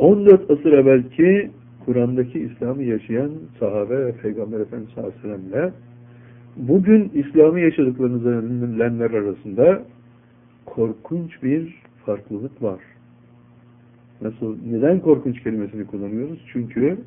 14 asır evvelki Kur'an'daki İslam'ı yaşayan sahabe ve Peygamber Efendimiz sallallahu aleyhi ve sellem'le bugün İslam'ı yaşadıklarınızlar arasında korkunç bir farklılık var. Nasıl? Neden korkunç kelimesini kullanıyoruz? Çünkü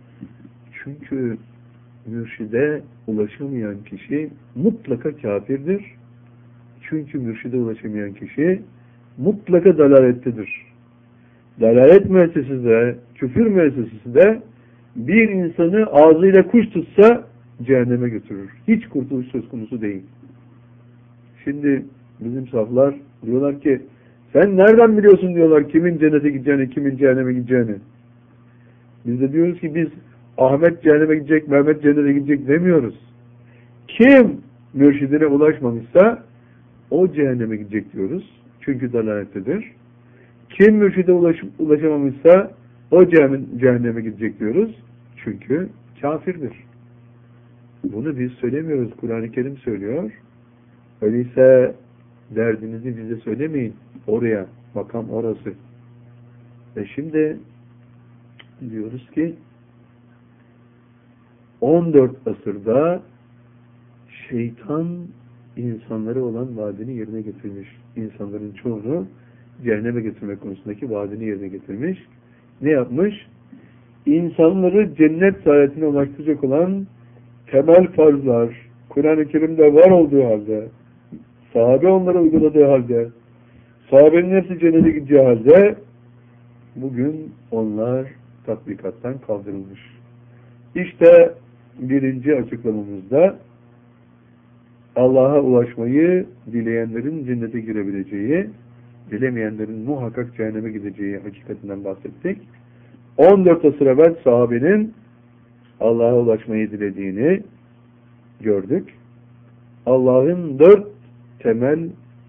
mürşide ulaşamayan kişi mutlaka kafirdir. Çünkü mürşide ulaşamayan kişi mutlaka dalalettedir. Dalalet müessesesi de, küfür müessesesi de bir insanı ağzıyla kuş tutsa cehenneme götürür. Hiç kurtuluş söz konusu değil. Şimdi bizim saflar diyorlar ki sen nereden biliyorsun diyorlar kimin cennete gideceğini, kimin cehenneme gideceğini. Biz de diyoruz ki biz Ahmet cehenneme gidecek, Mehmet cennete gidecek demiyoruz. Kim mürşidine ulaşmamışsa o cehenneme gidecek diyoruz. Çünkü dalalettedir. Kim mürşide ulaşamamışsa o cehenneme gidecek diyoruz. Çünkü kafirdir. Bunu biz söylemiyoruz. Kur'an-ı Kerim söylüyor. Öyleyse derdinizi bize söylemeyin. Oraya, makam orası. Ve şimdi diyoruz ki 14 asırda şeytan insanlara olan vaadini yerine getirmiş. İnsanların çoğunu cehenneme getirmek konusundaki vaadini yerine getirmiş. Ne yapmış? İnsanları cennet saadetine ulaştıracak olan temel farzlar, Kur'an-ı Kerim'de var olduğu halde, sahabe onlara uyguladığı halde, sahabenin hepsi cennete gideceği halde, bugün onlar tatbikattan kaldırılmış. İşte birinci açıklamamızda Allah'a ulaşmayı dileyenlerin cennete girebileceği, dilemeyenlerin muhakkak cehenneme gideceği hakikatinden bahsettik. 14 asır evvel sahabenin Allah'a ulaşmayı dilediğini gördük. Allah'ın 4 temel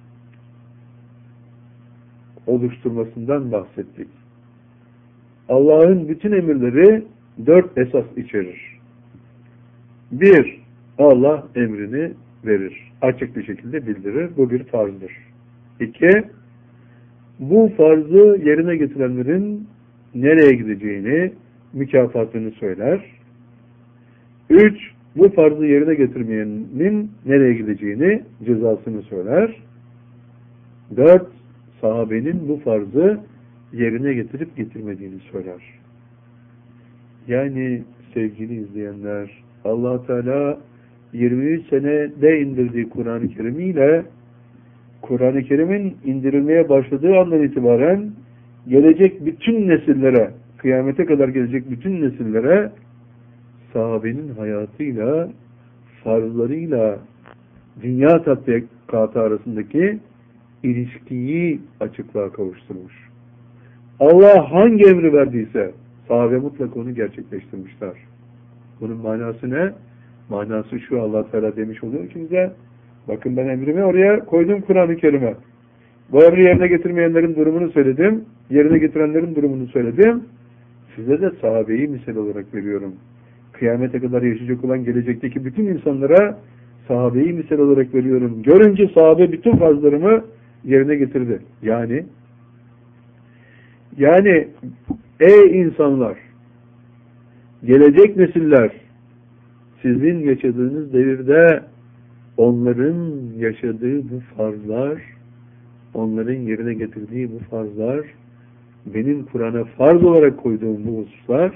oluşturmasından bahsettik. Allah'ın bütün emirleri 4 esas içerir. 1. Allah emrini verir. Açık bir şekilde bildirir. Bu bir farzdır. 2. Bu farzı yerine getirenlerin nereye gideceğini, mükafatını söyler. 3. Bu farzı yerine getirmeyenin nereye gideceğini, cezasını söyler. 4. Sahabenin bu farzı yerine getirip getirmediğini söyler. Yani sevgili izleyenler, Allah Teala 23 senede indirdiği Kur'an-ı Kerim ile Kur'an-ı Kerim'in indirilmeye başladığı andan itibaren gelecek bütün nesillere, kıyamete kadar gelecek bütün nesillere sahabenin hayatıyla, farzlarıyla dünya tatbikatı arasındaki ilişkiyi açıklığa kavuşturmuş. Allah hangi emri verdiyse sahabe mutlaka onu gerçekleştirmişler. Bunun manası ne? Manası şu: Allah Teala demiş oluyor ki bize, bakın ben emrimi oraya koydum Kur'an-ı Kerim'e. Bu emri yerine getirmeyenlerin durumunu söyledim. Yerine getirenlerin durumunu söyledim. Size de sahabeyi misal olarak veriyorum. Kıyamete kadar yaşayacak olan gelecekteki bütün insanlara sahabeyi misal olarak veriyorum. Görünce sahabe bütün farzlarımı yerine getirdi. Yani ey insanlar, gelecek nesiller, sizin yaşadığınız devirde onların yaşadığı bu farzlar, onların yerine getirdiği bu farzlar, benim Kur'an'a farz olarak koyduğum bu hususlar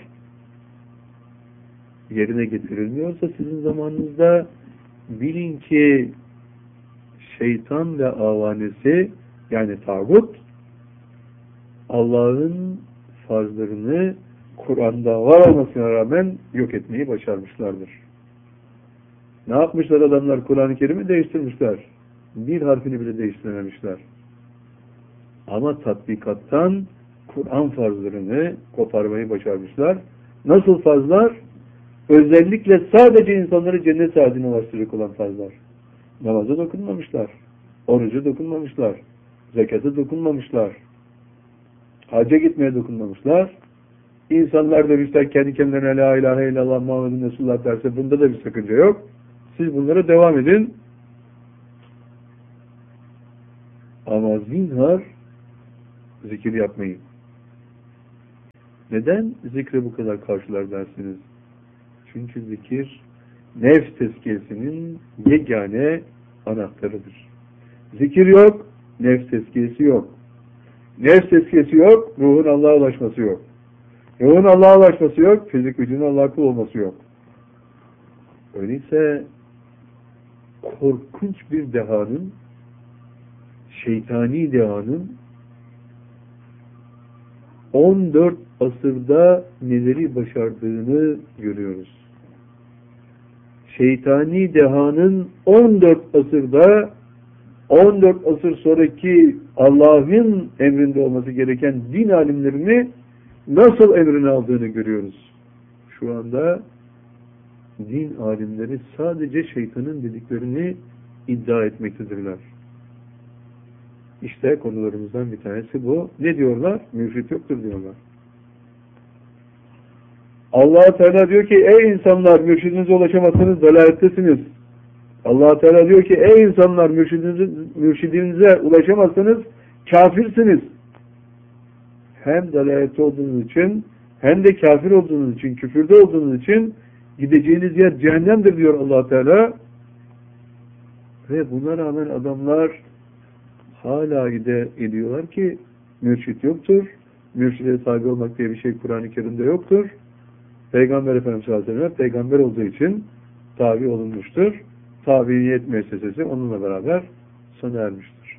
yerine getirilmiyorsa sizin zamanınızda bilin ki şeytan ve avanesi, yani tağut, Allah'ın farzlarını Kur'an'da var olmasına rağmen yok etmeyi başarmışlardır. Ne yapmışlar adamlar? Kur'an-ı Kerim'i değiştirmişler. Bir harfini bile değiştirememişler. Ama tatbikattan Kur'an farzlarını koparmayı başarmışlar. Nasıl farzlar? Özellikle sadece insanları cennet saadetine ulaştıracak olan farzlar. Namaza dokunmamışlar. Oruca dokunmamışlar. Zekata dokunmamışlar. Hacca gitmeye dokunmamışlar. İnsanlar demişler kendi kendilerine la ilahe illallah Muhammedun Resulullah derse bunda da bir sakınca yok. Siz bunlara devam edin. Ama zinhar zikir yapmayın. Neden zikre bu kadar karşılar dersiniz? Çünkü zikir nefs tezkiyesinin yegane anahtarıdır. Zikir yok, nefs tezkiyesi yok. Nefs tezkiyesi yok, ruhun Allah'a ulaşması yok. Ruhun Allah'a ulaşması yok, fizik vücudun Allah'a kul olması yok. Öyleyse korkunç bir dehanın, şeytani dehanın 14 asırda neleri başardığını görüyoruz. Şeytani dehanın 14 asırda 14 asır sonraki Allah'ın emrinde olması gereken din alimlerini nasıl emrine aldığını görüyoruz. Şu anda din alimleri sadece şeytanın dediklerini iddia etmektedirler. İşte konularımızdan bir tanesi bu. Ne diyorlar? Mürşit yoktur diyorlar. Allah Teala diyor ki ey insanlar mürşidinize ulaşamazsanız dalalettesiniz. Allah Teala diyor ki ey insanlar mürşidinize ulaşamazsanız kafirsiniz. Hem dalalette olduğunuz için hem de kafir olduğunuz için, küfürde olduğunuz için gideceğiniz yer cehennemdir diyor Allah Teala. Ve buna rağmen adamlar hala ediyorlar ki mürşit yoktur. Mürşide tabi olmak diye bir şey Kur'an-ı Kerim'de yoktur. Peygamber Efendimiz sallallahu aleyhi ve sellem peygamber olduğu için tabi olunmuştur. Tabiiyet müessesesi onunla beraber sona ermiştir.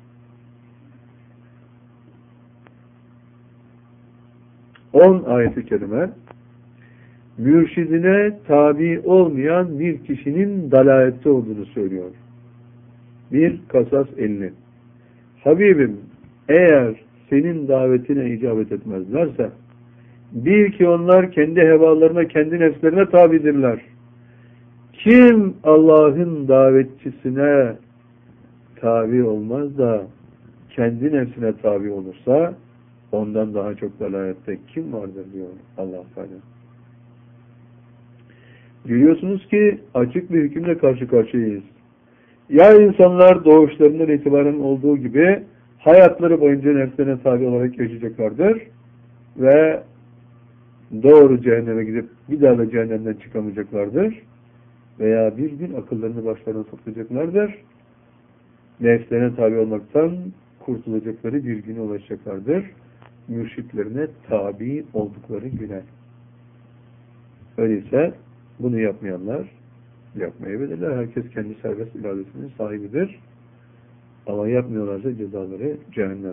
On ayet-i kerime mürşidine tabi olmayan bir kişinin dalalette olduğunu söylüyor. Bir Kasas 50. Habibim eğer senin davetine icabet etmezlerse bil ki onlar kendi hevalarına, kendi nefslerine tabidirler. Kim Allah'ın davetçisine tabi olmaz da kendi nefsine tabi olursa ondan daha çok dalalette kim vardır diyor Allah Teala. Görüyorsunuz ki açık bir hükümle karşı karşıyayız. Ya insanlar doğuşlarından itibaren olduğu gibi hayatları boyunca nefslerine tabi olarak yaşayacaklardır ve doğru cehenneme gidip bir daha da cehennemden çıkamayacaklardır veya bir gün akıllarını başlarına toplayacaklardır. Nefslerine tabi olmaktan kurtulacakları bir güne ulaşacaklardır. Mürşitlerine tabi oldukları güne. Öyleyse bunu yapmayanlar yapmayabilirler. Herkes kendi serbest iradesinin sahibidir. Ama yapmıyorlarsa cezaları cehennem.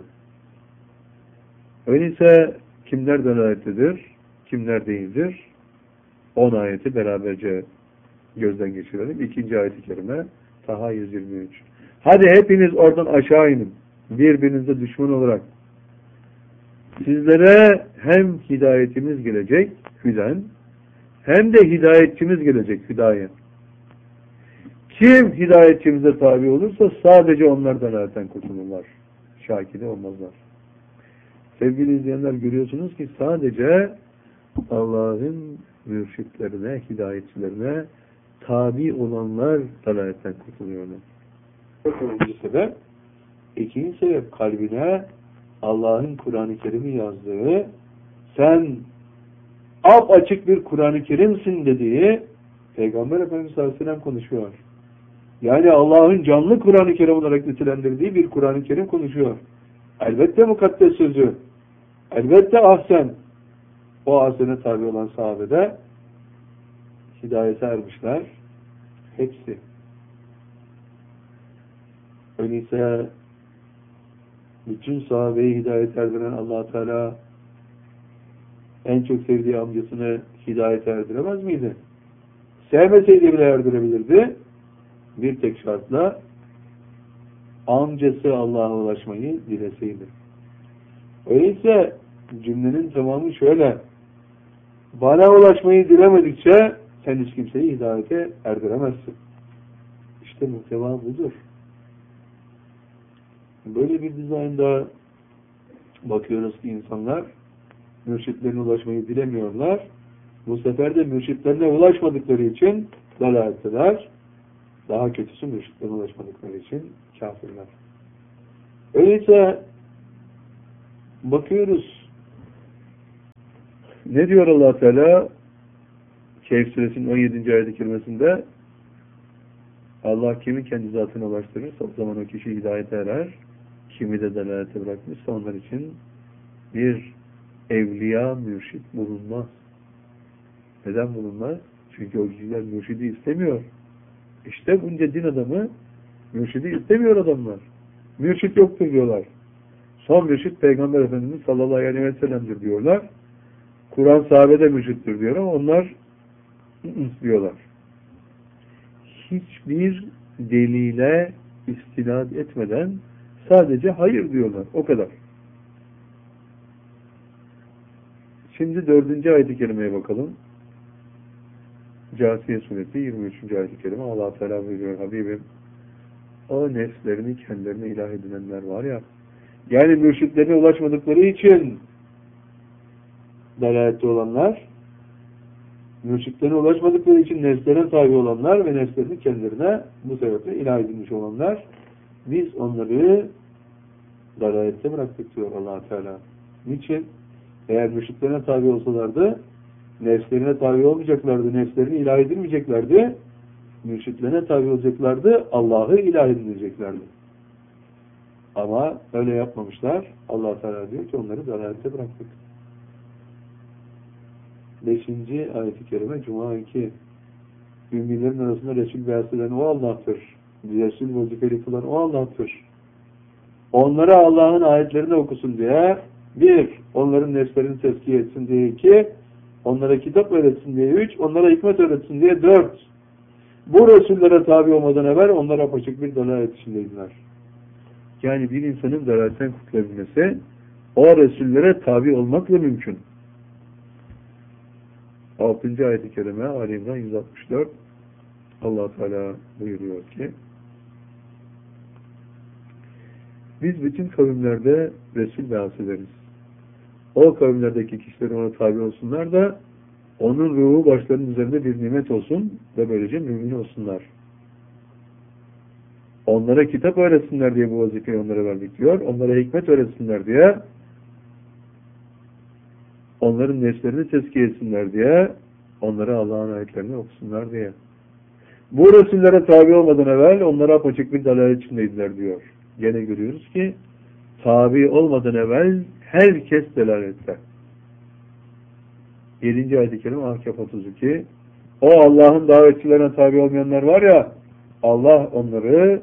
Öyleyse kimler dalalettedir, kimler değildir? 10 ayeti beraberce gözden geçirelim. 2. ayet-i kerime Taha 123. Hadi hepiniz oradan aşağı inin. Birbirinize düşman olarak. Sizlere hem hidayetimiz gelecek, hüden, hem de hidayetçimiz gelecek, hidayet. Kim hidayetçimize tabi olursa sadece onlar dalaletten kurtulurlar. Şakide olmazlar. Sevgili izleyenler görüyorsunuz ki sadece Allah'ın mürşitlerine, hidayetçilerine tabi olanlar dalaletten kurtuluyorlar. Birinci sebep. İkinci sebep kalbine Allah'ın Kur'an-ı Kerim'i yazdığı, sen açık bir Kur'an-ı Kerim'sin dediği Peygamber Efendimiz sallallahu aleyhi ve sellem konuşuyor. Yani Allah'ın canlı Kur'an-ı Kerim olarak nitelendirdiği bir Kur'an-ı Kerim konuşuyor. Elbette mukaddes sözü, elbette ahsen. O ahsene tabi olan sahabede hidayete ermişler. Hepsi. Öyleyse bütün sahabeyi hidayete erdiren Allah Teala en çok sevdiği amcasını hidayete erdiremez miydi? Sevmeseydi bile erdirebilirdi. Bir tek şartla amcası Allah'a ulaşmayı dileseydi. Öyleyse cümlenin tamamı şöyle: bana ulaşmayı dilemedikçe sen hiç kimseyi hidayete erdiremezsin. İşte muhteva budur. Böyle bir dizaynda bakıyoruz ki insanlar mürşitlerine ulaşmayı dilemiyorlar. Bu sefer de mürşitlerine ulaşmadıkları için dalaletteler. Daha kötüsü mürşitlerine ulaşmadıkları için kafirler. Öyleyse bakıyoruz Ne diyor Allah Teala? Kehf suresinin 17. ayet-i kerimesinde Allah kimi kendi zatına ulaştırırsa o zaman o kişi hidayete erer. Kimi de delalete bırakmışsa onlar için bir evliya mürşit bulunmaz. Neden bulunmaz? Çünkü o kişiler mürşidi istemiyor. İşte bunca din adamı mürşidi istemiyor adamlar. Mürşit yoktur diyorlar. Son mürşit Peygamber Efendimiz sallallahu aleyhi ve sellem'dir diyorlar. Kur'an sahabede mürşittir diyor ama onlar diyorlar. Hiçbir delile istinad etmeden sadece hayır diyorlar. O kadar. Şimdi 4. ayet-i kerimeye bakalım. Câsiye suresi 23. ayet-i kerime. Allah Teala buyuruyor, Habibim, o nefslerini kendilerine ilah edinenler var ya, yani mürşitlerine ulaşmadıkları için dalalette olanlar, mürşitlerine ulaşmadıkları için nefslerine tabi olanlar ve nefslerini kendilerine bu sebeple ilah edinmiş olanlar, biz onları dalalette bıraktık diyor Allah Teala. Niçin? Eğer mürşitlerine tabi olsalardı, nefslerine tabi olmayacaklardı, nefslerini ilah edilmeyeceklerdi, mürşitlerine tabi olacaklardı, Allah'ı ilah edineceklerdi. Ama öyle yapmamışlar. Allah Teala diyor ki onları dalalette bıraktık. 5. ayet-i kerime Cuma 2. Ümmilerin arasında Resul beğensilen o Allah'tır. Resul vazifeli kılan o Allah'tır. Onlara Allah'ın ayetlerini okusun diye, 1. Onların nefslerini tezkiye etsin diye, 2. Onlara kitap öğretsin diye, 3. Onlara hikmet öğretsin diye, 4. Bu Resullere tabi olmadan evvel onlar apaçık bir dalalet içindeydiler. Yani bir insanın dalaletten kurtulabilmesi o Resullere tabi olmakla mümkün. 6. ayet-i kerime Ali İmran 164. Allah Teala buyuruyor ki biz bütün kavimlerde Resul be'as ederiz. O kavimlerdeki kişiler ona tabi olsunlar da onun ruhu başlarının üzerinde bir nimet olsun ve böylece mümin olsunlar. Onlara kitap öğretsinler diye bu vazifeyi onlara verdik diyor. Onlara hikmet öğretsinler diye, onların nefslerini tezkiye etsinler diye, onlara Allah'ın ayetlerini okusunlar diye. Bu Resullere tabi olmadan evvel onlara apaçık bir dalalet içindeydiler diyor. Gene görüyoruz ki tabi olmadan evvel herkes dalalette. 7. ayet-i kerime Ahkaf 32. O Allah'ın davetçilerine tabi olmayanlar var ya, Allah onları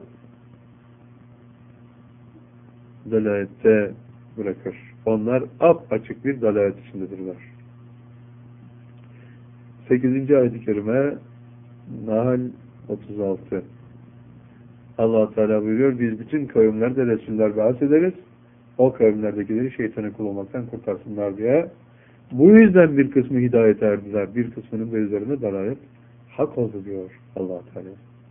dalalette bırakır. Onlar apaçık bir dalalet içindedirler. 8. ayet-i kerime Nahl 36. Allah Teala buyuruyor, biz bütün kavimlerde Resuller be'as ederiz. O kavimlerdekileri şeytanı kul olmaktan kurtarsınlar diye. Bu yüzden bir kısmı hidayete erdiler. Bir kısmının da üzerine dalalet hak oldu diyor Allah Teala.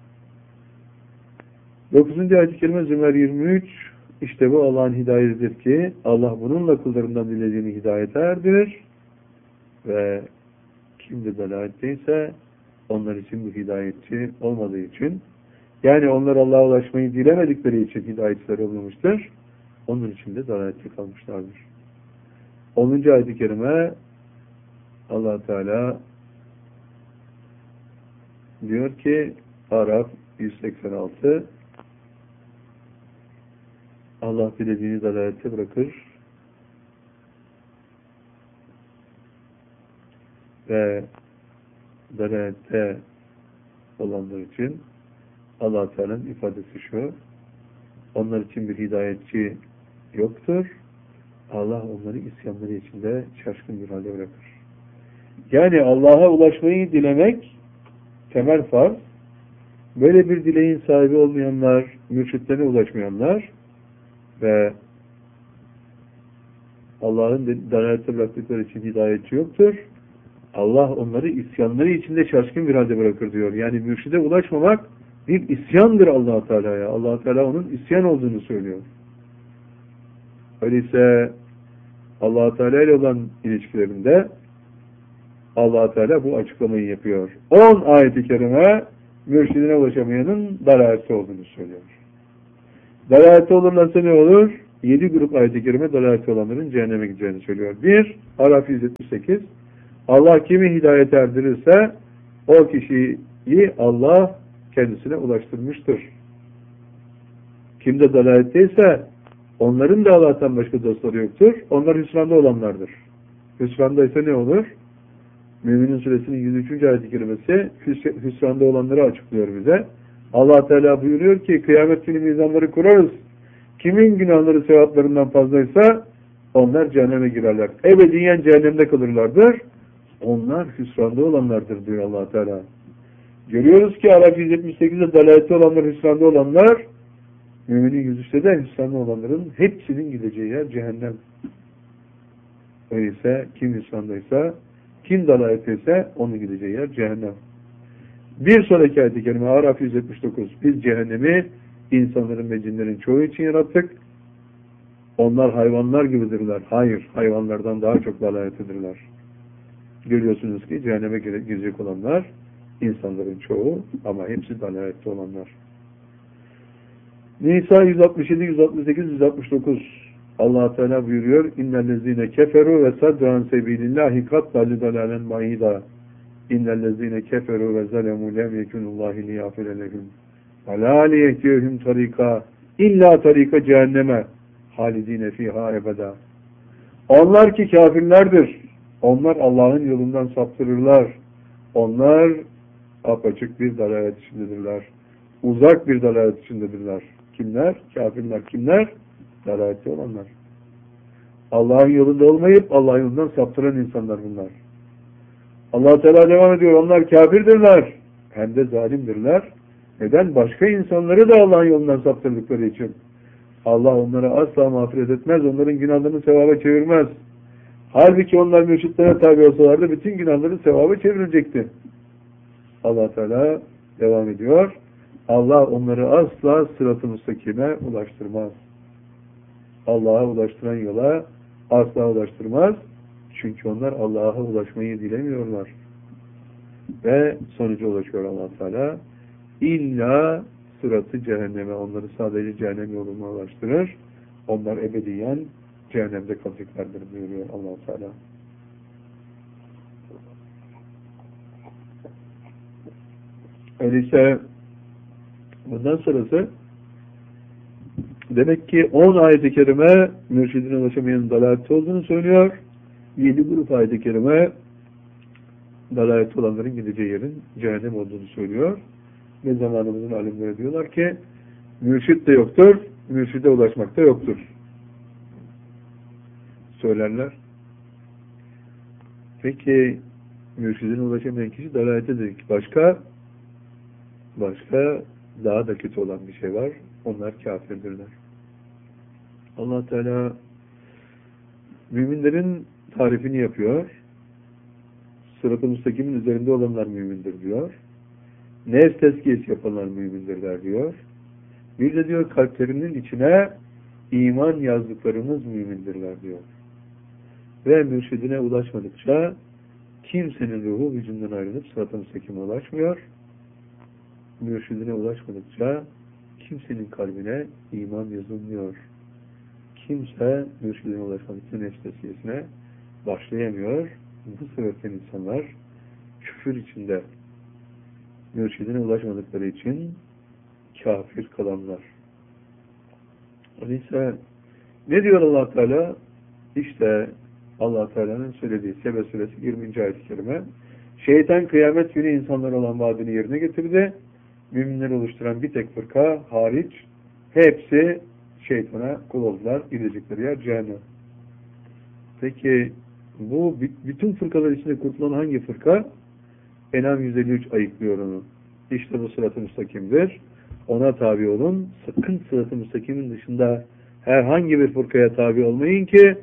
9. ayet-i kerime Zümer 23. İşte bu Allah'ın hidayetidir ki Allah bununla kullarından dilediğini hidayete erdirir ve kim de dalaletteyse onlar için bu hidayetçi olmadığı için, yani onlar Allah'a ulaşmayı dilemedikleri için hidayetçiler olmamıştır. Onun için de dalalette kalmışlardır. 10. ayet-i kerime Allah Teala diyor ki Araf 186. Allah dilediğini dalalette bırakır ve dalalette olanlar için Allah Teala'nın ifadesi şu: onlar için bir hidayetçi yoktur. Allah onları isyanları içinde şaşkın bir halde bırakır. Yani Allah'a ulaşmayı dilemek temel farz. Böyle bir dileğin sahibi olmayanlar, mürşitlerine ulaşmayanlar ve Allah'ın dalalette bıraktıkları için hidayetçi yoktur. Allah onları isyanları içinde şaşkın bir halde bırakır diyor. Yani mürşide ulaşmamak bir isyandır Allah Teala'ya. Allah Teala onun isyan olduğunu söylüyor. Öyleyse Allah Teala ile olan ilişkilerinde Allah Teala bu açıklamayı yapıyor. 10 ayet-i kerime mürşidine ulaşamayanın dalalette olduğunu söylüyor. Dalalette olurlarsa ne olur? 7 grup ayet-i kerime dalalette olanların cehenneme gideceğini söylüyor. 1. Araf 178. Allah kimi hidayet erdirirse o kişiyi Allah kendisine ulaştırmıştır. Kimde dalaletteyse onların da Allah'tan başka dostları yoktur. Onlar hüsranda olanlardır. Hüsranda ise ne olur? Mü'minin suresinin 103. ayet-i kerimesi hüsranda olanları açıklıyor bize. Allah Teala buyuruyor ki kıyamet günü mizanları kurarız. Kimin günahları sevaplarından fazlaysa onlar cehenneme girerler. Ebediyen cehennemde kalırlardır. Onlar hüsranda olanlardır diyor Allah Teala. Görüyoruz ki Araf 178'de dalalette olanlar, hüsranda olanlar, Müminin 103'te de hüsranda olanların hepsinin gideceği yer cehennem. Öyleyse kim hüsrandaysa, kim dalaletteyse onun gideceği yer cehennem. Bir sonraki ayet-i kerime Araf 179. Biz cehennemi insanların ve cinlerin çoğu için yarattık. Onlar hayvanlar gibidirler. Hayır, hayvanlardan daha çok dalalettedirler. Görüyorsunuz ki cehenneme girecek olanlar insanların çoğu ama hepsi dalalette olanlar. Nisa 167, 168, 169 Allah Teala buyuruyor İnnellezine keferu ve sadran sebilillahi kat dalli dalalen mahida İnnellezine keferu ve zalemu lem yekunullahi liyafile lehum ve la liyehtiyehum tarika illa tarika cehenneme halidine fiha ebeda. Onlar ki kafirlerdir. Onlar Allah'ın yolundan saptırırlar. Onlar apaçık bir dalalet içindedirler. Uzak bir dalalet içindedirler. Kimler? Kafirler. Kimler? Dalalette olanlar. Allah'ın yolunda olmayıp Allah'ın yolundan saptıran insanlar bunlar. Allah Teala devam ediyor. Onlar kafirdirler. Hem de zalimdirler. Neden? Başka insanları da Allah'ın yolundan saptırdıkları için. Allah onları asla mağfiret etmez. Onların günahlarını sevaba çevirmez. Halbuki onlar mürşitlere tabi olsalardı bütün günahları sevaba çevrilecekti. Allah Teala devam ediyor. Allah onları asla sırat-ı müstakime ulaştırmaz. Allah'a ulaştıran yola asla ulaştırmaz. Çünkü onlar Allah'a ulaşmayı dilemiyorlar. Ve sonuca ulaşıyor Allah Teala. İlla sıratı cehenneme, onları sadece cehennem yoluna ulaştırır. Onlar ebediyen cehennemde kalacaklardır buyuruyor Allah Teala. Öyleyse bundan sonrası demek ki 10 ayet-i kerime mürşidine ulaşamayanın dalalette olduğunu söylüyor. 7 grup ayet-i kerime dalalette olanların gideceği yerin cehennem olduğunu söylüyor. Ve zamanımızın alimleri diyorlar ki mürşid de yoktur, mürşide ulaşmak da yoktur. Söylerler. Peki mürşidine ulaşamayan kişi dalalette dedik. Başka daha da kötü olan bir şey var. Onlar kafirdirler. Allah Teala müminlerin tarifini yapıyor. Sırat-ı müstakimin üzerinde olanlar mümindir diyor. Nefs tezkiyesi yapanlar mümindirler diyor. Bir de diyor kalplerinin içine iman yazdıklarımız mümindirler diyor. Ve mürşidine ulaşmadıkça kimsenin ruhu vücudundan ayrılıp sırat-ı müstakime ulaşmıyor. Mürşidine ulaşmadıkça kimsenin kalbine iman yazılmıyor. Kimse mürşidine ulaşmadıkça nefs tezkiyesine başlayamıyor. Bu sebepten insanlar küfür içinde mürşidine ulaşmadıkları için kafir kalanlar. Öyleyse ne diyor Allah Teala? İşte Allah Teala'nın söylediği Sebe suresi 20. ayet-i kerime. Şeytan kıyamet günü insanlar olan vaadini yerine getirdi. Müminleri oluşturan bir tek fırka hariç hepsi şeytana kul oldular. Gidecekleri yer cehennem. Peki bu bütün fırkalar içinde kurtulan hangi fırka? En'am 153 ayıklıyor onu. İşte bu sırat-ı müstakimdir. Ona tabi olun. Sakın sırat-ı müstakimin dışında herhangi bir fırkaya tabi olmayın ki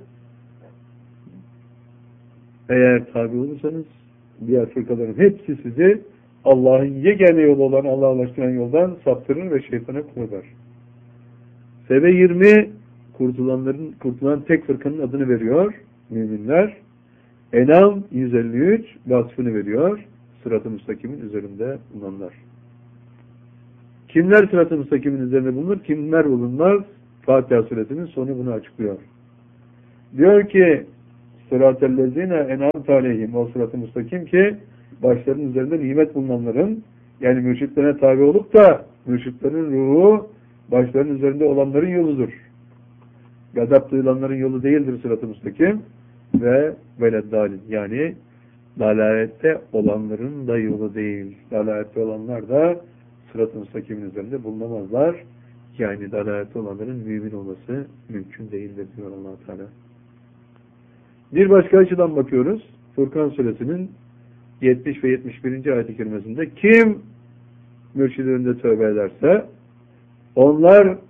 eğer tabi olursanız diğer fırkaların hepsi sizi Allah'ın yegane yolu olan Allah'a ulaştıran yoldan saptırır ve şeytana koyar. Sebe 20 kurtulan tek fırkanın adını veriyor. Müminler. En'am 153 vasfını veriyor. Sırat-ı müstakimin üzerinde bulunanlar. Kimler sırat-ı müstakimin üzerinde bulunur? Kimler bulunmaz? Fatiha suresinin sonu bunu açıklıyor. Diyor ki Sıratellezine en'amte aleyhim, o sırat-ı müstakim ki başlarının üzerinde nimet bulunanların, yani mürşitlerine tabi olup da mürşitlerin ruhu başlarının üzerinde olanların yoludur. Gadap duyulanların yolu değildir sırat-ı müstakim ve veleddalin, yani dalalette olanların da yolu değil. Dalalette olanlar da sırat-ı müstakimin üzerinde bulunamazlar. Yani dalalette olanların mümin olması mümkün değildir diyor Allah Teala. Bir başka açıdan bakıyoruz. Furkan suresinin 70 ve 71. ayet-i kerimesinde kim mürşidin önünde tövbe ederse onlar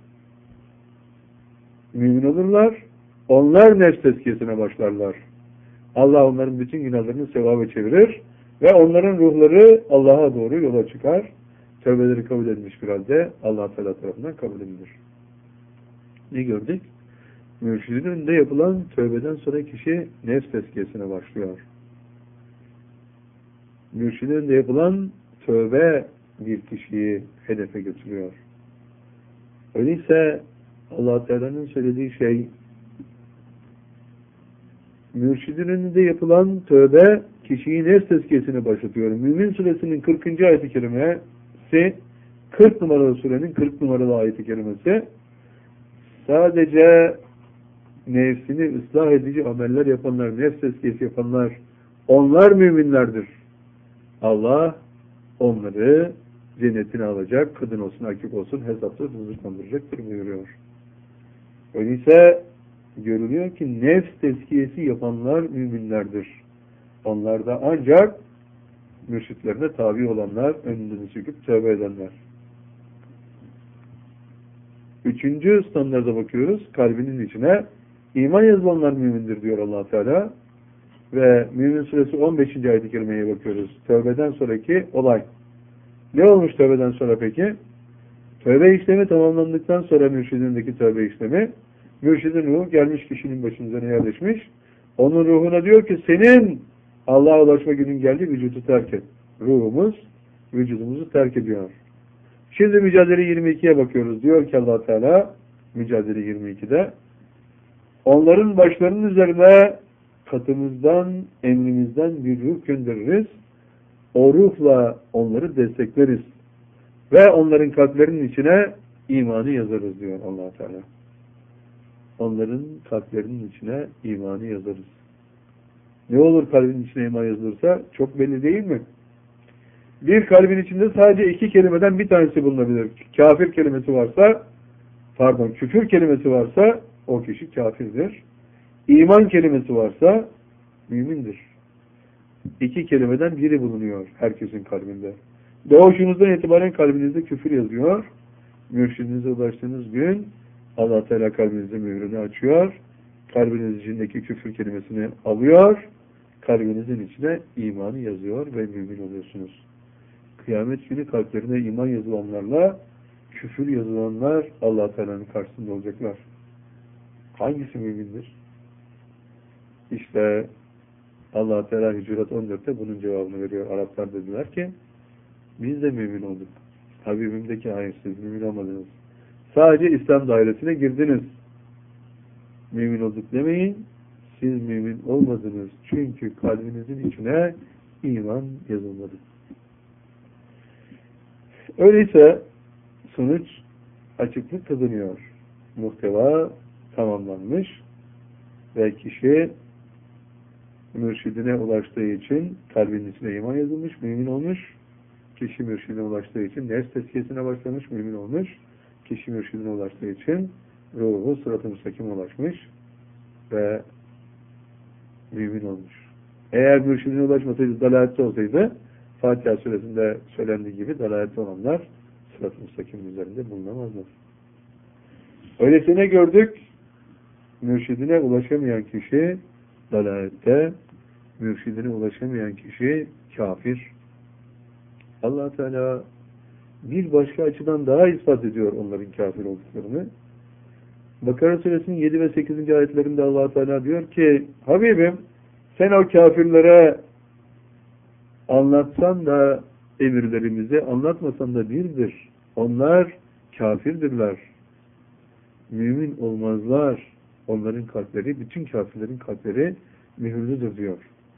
mümin olurlar. Onlar nefs tezkiyesine başlarlar. Allah onların bütün günahlarını sevaba çevirir ve onların ruhları Allah'a doğru yola çıkar. Tövbeleri kabul edilmiş bir halde Allah Teala tarafından kabul edilir. Ne gördük? Mürşidin önünde yapılan tövbeden sonra kişi nefs tezkiyesine başlıyor. Mürşidin önünde yapılan tövbe bir kişiyi hedefe götürüyor. Öyleyse Allah Teala'nın söylediği şey, mürşidin önünde yapılan tövbe kişiyi nefs tezkiyesine başlatıyor. Mümin suresinin 40. ayet-i kerimesi, 40 numaralı surenin 40 numaralı ayet-i kerimesi, sadece nefsini ıslah edici ameller yapanlar, nefs tezkiyesi yapanlar, onlar müminlerdir. Allah onları cennetine alacak, kadın olsun, erkek olsun, hesapsız rızıklandıracaktır buyuruyor. Öyleyse görülüyor ki nefs tezkiyesi yapanlar müminlerdir. Onlar da ancak mürşitlerine tabi olanlar, önünü çekip tövbe edenler. Üçüncü standarda bakıyoruz. Kalbinin içine iman yazılanlar mümindir diyor Allah Teala. Ve Mümin suresi 15. ayet-i kerimeye bakıyoruz. Tövbeden sonraki olay. Ne olmuş tövbeden sonra peki? Tövbe işlemi tamamlandıktan sonra mürşidindeki tövbe işlemi, mürşidin ruhu gelmiş kişinin başının üzerine yerleşmiş. Onun ruhuna diyor ki senin Allah'a ulaşma günün geldi, vücudu terk et. Ruhumuz vücudumuzu terk ediyor. Şimdi Mücadele 22'ye bakıyoruz. Diyor ki Allah Teala Mücadele 22'de onların başlarının üzerine katımızdan, emrimizden bir ruh göndeririz. O ruhla onları destekleriz. Ve onların kalplerinin içine imanı yazarız diyor Allah Teala. Onların kalplerinin içine imanı yazarız. Ne olur kalbin içine iman yazılırsa? Çok belli değil mi? Bir kalbin içinde sadece iki kelimeden bir tanesi bulunabilir. Kafir kelimesi varsa, küfür kelimesi varsa o kişi kafirdir. İman kelimesi varsa mümindir. İki kelimeden biri bulunuyor herkesin kalbinde. Doğuşunuzdan itibaren kalbinizde küfür yazıyor. Mürşidinize ulaştığınız gün Allah Teala kalbinizde mührünü açıyor. Kalbiniz içindeki küfür kelimesini alıyor. Kalbinizin içine imanı yazıyor ve mümin oluyorsunuz. Kıyamet günü kalplerine iman yazılanlarla küfür yazılanlar Allah Teala'nın karşısında olacaklar. Hangisi mümindir? İşte Allah Teala Hücurat 14'te bunun cevabını veriyor. Araplar dediler ki biz de mümin olduk. Habibimdeki hayır, siz mümin olmadınız. Sadece İslam dairesine girdiniz. Mümin olduk demeyin. Siz mümin olmadınız. Çünkü kalbinizin içine iman yazılmadı. Öyleyse sonuç açıklık kazanıyor. Muhteva tamamlanmış ve kişi mürşidine ulaştığı için kalbinin içine iman yazılmış, mümin olmuş. Kişi mürşidine ulaştığı için nefs tezkiyesine başlamış, mümin olmuş. Kişi mürşidine ulaştığı için ruhu sırat-ı müstakim ulaşmış ve mümin olmuş. Eğer mürşidine ulaşmasaydı, dalalette olsaydı, Fatiha suresinde söylendiği gibi dalalette olanlar sırat-ı müstakim üzerinde bulunamazlar. Öyleyse ne gördük? Mürşidine ulaşamayan kişi dalalette, mürşidine ulaşamayan kişi kafir. Allah Teala bir başka açıdan daha ispat ediyor onların kafir olduklarını. Bakara suresinin 7 ve 8. ayetlerinde Allah Teala diyor ki Habibim sen o kafirlere anlatsan da emirlerimizi, anlatmasan da birdir. Onlar kafirdirler. Mümin olmazlar. Onların kalpleri, bütün kafirlerin kalpleri mühürlüdür diyor.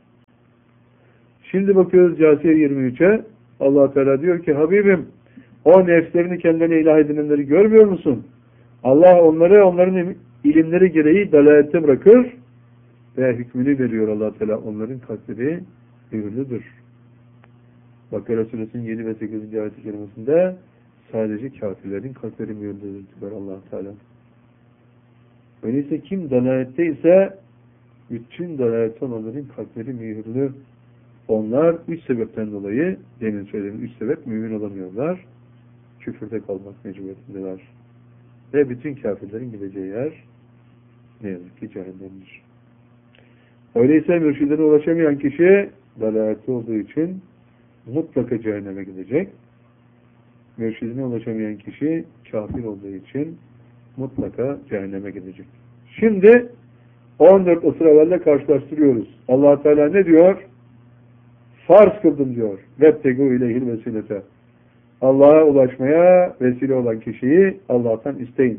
Şimdi bakıyoruz Câsiye 23'e. Allah Teala diyor ki Habibim, o nefslerini kendilerine ilah edinenleri görmüyor musun? Allah onları onların ilimleri gereği dalalette bırakır ve hükmünü veriyor Allah Teala. Onların kalpleri mühürlüdür. Bakara Suresinin 7 ve 8. ayet-i kerimesinde sadece kafirlerin kalpleri mühürlüdür diyor Allah Teala. Öyleyse kim dalalette ise bütün dalalette olanların kalpleri mühürlü. Onlar 3 sebepten dolayı, demin söylediğim 3 sebep, mümin olamıyorlar. Küfürde kalmak mecburiyetindeler. Ve bütün kafirlerin gideceği yer ne yazık ki cehennemdir. Öyleyse mürşidine ulaşamayan kişi dalalette olduğu için mutlaka cehenneme gidecek. Mürşidine ulaşamayan kişi kafir olduğu için mutlaka cehenneme gidecek. Şimdi 14 asır evvelle karşılaştırıyoruz. Allah Teala ne diyor? Farz kıldım diyor. وَبْتَگُوا اِلَيْهِ الْوَسِيلَةَ. Allah'a ulaşmaya vesile olan kişiyi Allah'tan isteyin.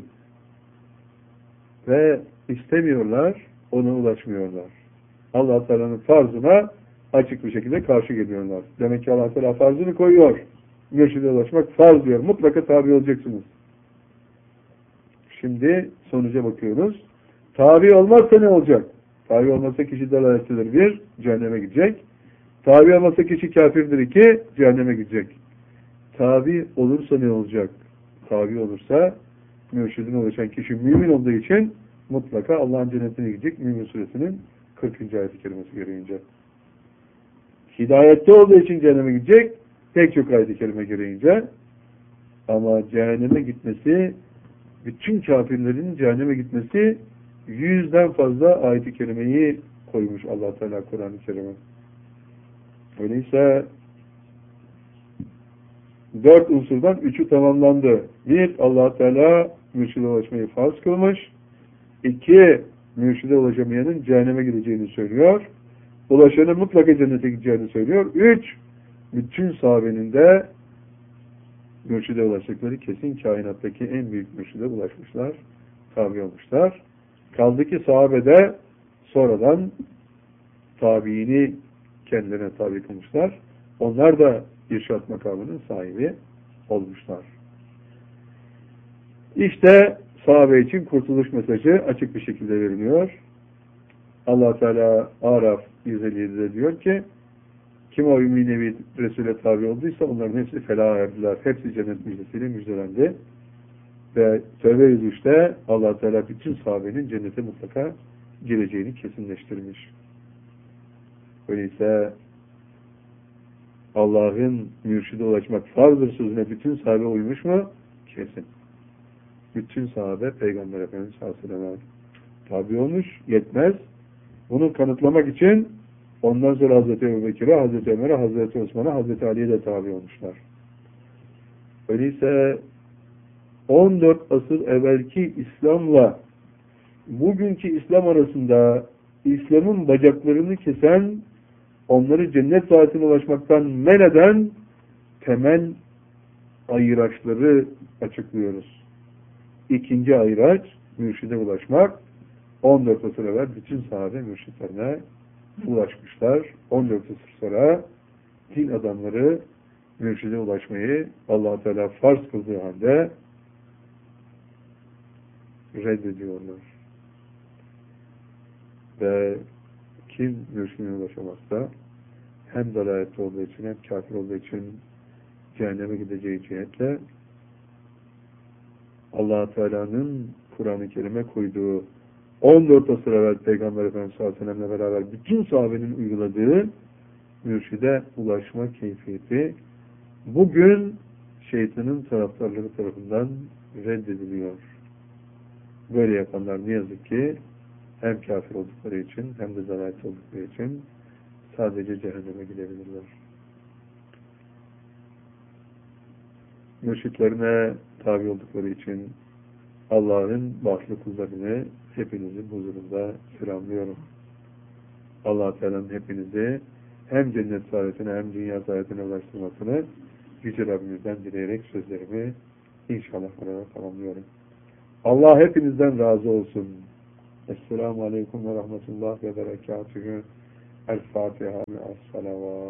Ve istemiyorlar, ona ulaşmıyorlar. Allah Teala'nın farzına açık bir şekilde karşı geliyorlar. Demek ki Allah Teala farzını koyuyor. Mürşide ulaşmak farz diyor. Mutlaka tabi olacaksınız. Şimdi sonuca bakıyoruz. Tabi olmazsa ne olacak? Tabi olmazsa kişi dalalettedir. 1, cehenneme gidecek. Tabi olmazsa kişi kafirdir. 2, cehenneme gidecek. Tabi olursa ne olacak? Tabi olursa mürşidine ulaşan kişi mümin olduğu için mutlaka Allah'ın cennetine gidecek. Mümin suresinin 40. ayet-i kerimesi gereğince. Hidayette olduğu için cehenneme gidecek. Pek çok ayet-i kerime gereğince. Ama cehenneme gitmesi, bütün kafirlerin cehenneme gitmesi 100'den fazla ayet-i kerimeyi koymuş Allah Teala Kur'an-ı Kerim'e. Öyleyse 4 unsurdan 3'ü tamamlandı. 1, Allah Teala mürşide ulaşmayı farz kılmış. 2, mürşide ulaşamayanın cehenneme gideceğini söylüyor. Ulaşanın mutlaka cennete gideceğini söylüyor. 3, bütün sahabenin de mürşide ulaştıkları kesin, kainattaki en büyük mürşide ulaşmışlar, tabi olmuşlar. Kaldı ki sahabede sonradan tabiini kendilerine tabi kılmışlar. Onlar da irşad makamının sahibi olmuşlar. İşte sahabe için kurtuluş mesajı açık bir şekilde veriliyor. Allah Teala Araf 157'de diyor ki kim o ümmi nevi Resul'e tabi olduysa onların hepsi felaha erdiler. Hepsi cennet müjdesiyle müjdelendi. Ve Tevbe 103'te Allah Teala bütün sahabenin cennete mutlaka gireceğini kesinleştirmiş. Öyleyse Allah'ın mürşide ulaşmak farzdır sözüne bütün sahabe uymuş mu? Kesin. Bütün sahabe Peygamber Efendimiz sallallahu tabi olmuş, yetmez. Bunu kanıtlamak için ondan sonra Hazreti Ebubekir'e, Hazreti Ömer'e, Hazreti Osman'a, Hazreti Ali'ye de tabi olmuşlar. Öyleyse 14 asır evvelki İslam'la bugünkü İslam arasında İslam'ın bacaklarını kesen, onları cennet saatine ulaşmaktan men eden temel ayıraçları açıklıyoruz. İkinci ayıraç, mürşide ulaşmak. 14 asır evvel bütün sahabe mürşitlerine ulaşmışlar. 14 asır sonra din adamları mürşide ulaşmayı Allah Teala farz kıldığı halde reddediyorlar. Ve kim mürşidine ulaşamazsa hem dalalette olduğu için hem kafir olduğu için cehenneme gideceği cihetle Allah Teala'nın Kur'an-ı Kerim'e koyduğu 14 asır evvel Peygamber Efendimiz sallallahu aleyhi ve sellem'le beraber bütün sahabenin uyguladığı mürşide ulaşma keyfiyeti bugün şeytanın taraftarları tarafından reddediliyor. Böyle yapanlar ne yazık ki hem kafir oldukları için hem de dalalet oldukları için sadece cehenneme gidebilirler. Mürşitlerine tabi oldukları için Allah'ın bağışlı kullarını hepinizin huzurunda selamlıyorum. Allah Teala'nın hepinizi hem cennet saadetine hem dünya saadetine ulaştırmasını Yüce Rabbimizden dileyerek sözlerimi inşallah beraber tamamlıyorum. Allah hepinizden razı olsun. Esselamu Aleyküm ve Rahmetullah ve Berekatühü. El Fatiha. Es-salavat.